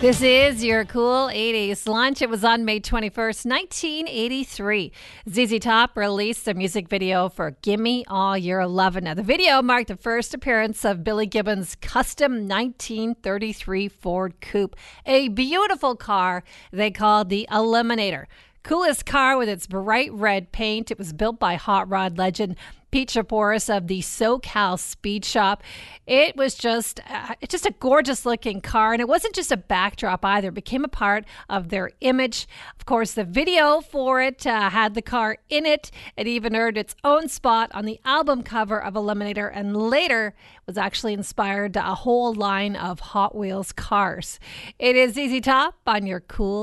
This is your Cool 80s lunch. It was on May 21st, 1983. ZZ Top released a music video for Gimme All Your Lovin'. Now, the video marked the first appearance of Billy Gibbons' custom 1933 Ford Coupe, a beautiful car they called the Eliminator. Coolest car with its bright red paint. It was built by hot rod legend Pete Shaporis of the SoCal Speed Shop. It was just a gorgeous looking car, and it wasn't just a backdrop either. It became a part of their image. Of course, the video for it had the car in it. It even earned its own spot on the album cover of Eliminator, and later was actually inspired a whole line of Hot Wheels cars. It is ZZ Top on your Cool